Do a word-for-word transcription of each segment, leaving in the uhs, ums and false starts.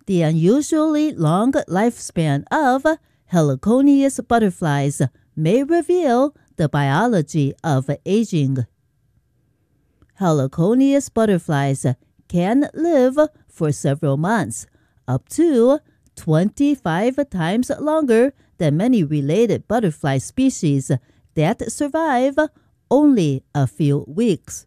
The unusually long lifespan of heliconius butterflies may reveal the biology of aging. Heliconius butterflies can live for several months, up to twenty-five times longer than many related butterfly species that survive only a few weeks.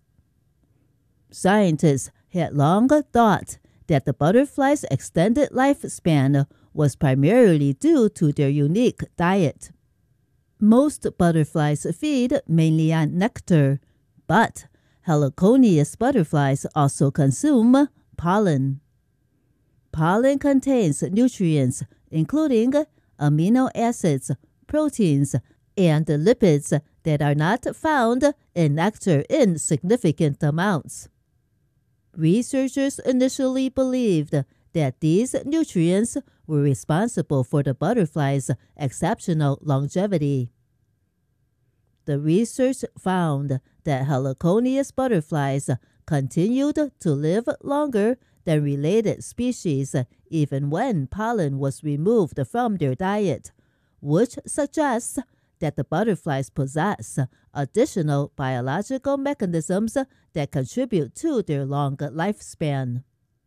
Scientists had long thought that the butterfly's extended lifespan was primarily due to their unique diet. Most butterflies feed mainly on nectar, but heliconius butterflies also consume pollen. Pollen contains nutrients including amino acids, proteins, and lipids that are not found in nectar in significant amounts. Researchers initially believed that these nutrients were responsible for the butterfly's exceptional longevity. The research found that heliconius butterflies continued to live longer than related species even when pollen was removed from their diet, which suggests that the butterflies possess additional biological mechanisms that contribute to their long lifespan.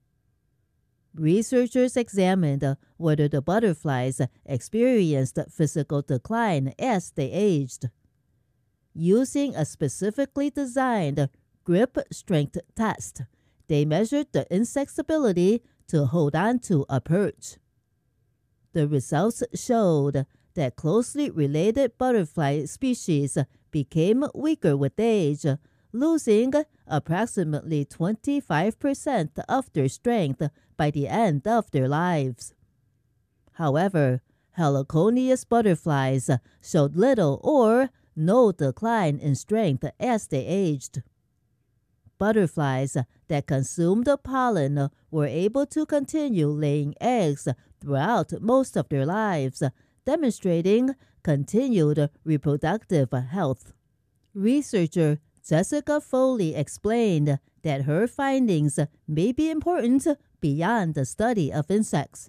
Researchers examined whether the butterflies experienced physical decline as they aged. Using a specifically designed grip strength test, they measured the insect's ability to hold on to a perch. The results showed that closely related butterfly species became weaker with age, losing approximately twenty-five percent of their strength by the end of their lives. However, heliconius butterflies showed little or no decline in strength as they aged. Butterflies that consumed pollen were able to continue laying eggs throughout most of their lives, demonstrating continued reproductive health. Researcher Jessica Foley explained that her findings may be important beyond the study of insects.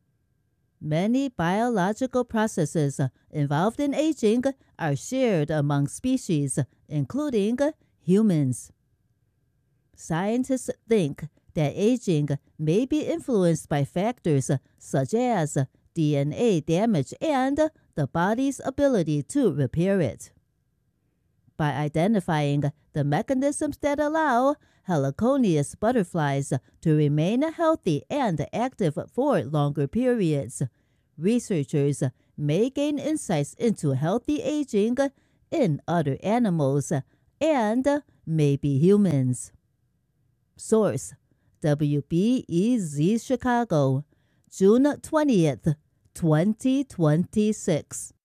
Many biological processes involved in aging are shared among species, including humans. Scientists think that aging may be influenced by factors such as D N A damage and the body's ability to repair it. By identifying the mechanisms that allow heliconius butterflies to remain healthy and active for longer periods, researchers may gain insights into healthy aging in other animals and maybe humans. Source: W B E Z Chicago, June twentieth, twenty twenty-six.